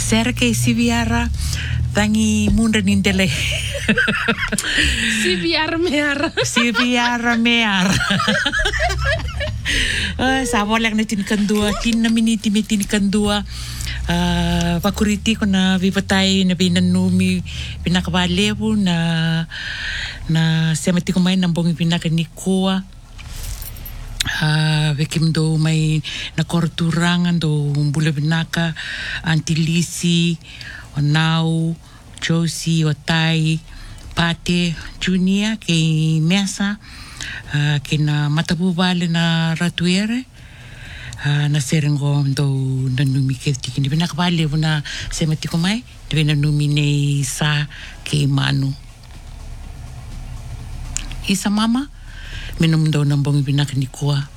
Sergei Siviara tangi munda nindele. Siviara meara. Siviara meara. Sa bolak na tinikandua, tinamini me tinikandua. Pakuriti ko na vipatay na binanumi pinakabalevo na semati ko may nambong pinakanikoa. Vekim do may nakorturangan do bula binaka Antilisi Onau Josie Otai Pate Junior kay Mesa kina matabubale na ratuere na serengo do nanumi keti kini binakabale na semati ko may nanumi ne sa kay Manu isa mama minum daw ng bangi pinakanikuha.